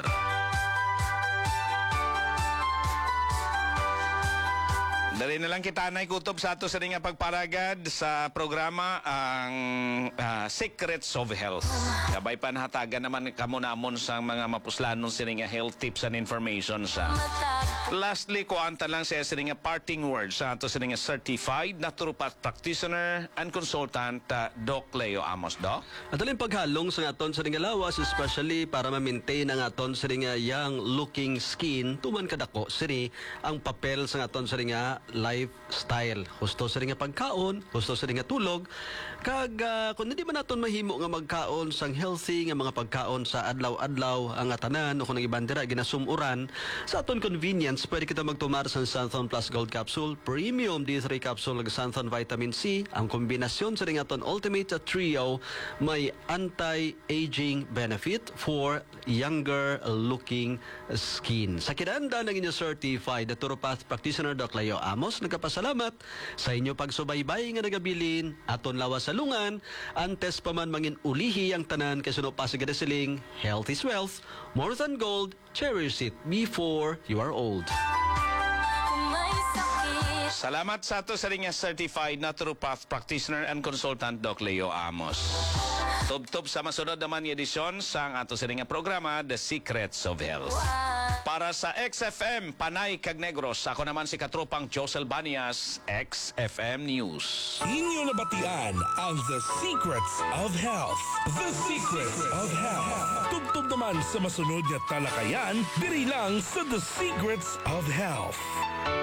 Dali na lang kita na ikutob sa ato sa ring pagparagad sa programa ang ah, Secrets of Health. Kabay panahatagan naman kamo namon sa mga mapuslanon sa ring health tips and information sa. Lastly, kuanta lang sa sa ring parting words sa ato sa ring certified naturopath practitioner and consultant uh, Doc Leo Amos, Doc. At aling paghalong sa aton sa ring lawas, especially para ma-maintain ang aton sa ring young looking skin, tuman kadako sini ang papel sa aton sa ring lifestyle. Gusto sa ring pagkaon, gusto sa ring tulog, kag uh, kung hindi man naton mahimo nga magkaon sang healthy nga mga pagkaon sa adlaw-adlaw ang atanan o kung ang ibang dira ginasumuran sa aton convenience supplements, pwede kita magtumar sa Santhon Plus Gold Capsule, Premium D three Capsule ng Santhon Vitamin C. Ang kombinasyon sa ring aton Ultimate Trio may anti-aging benefit for younger looking skin. Sa kinanda ng inyo certified na Turopath practitioner Doc Leo Amos, nagkapasalamat sa inyo pagsubaybay nga nagabilin aton lawas sa lungan, antes pa man mangin ulihi ang tanan kay suno pa sa gadasiling, health is wealth, more than gold, cherish it before you are old. Salamat sa ato sa ring nga certified naturopath practitioner and consultant Doc Leo Amos. Tub-tub sa masunod naman yung edisyon sa ang ato sa ring nga programa, The Secrets of Health. Para sa X F M, Panay Cag Negros, ako naman si Katropang Josel Banias, X F M News. Inyo nabatian ang The Secrets of Health. The Secrets of Health. Tubtub naman sa masunod na talakayan, diri lang sa The Secrets of Health.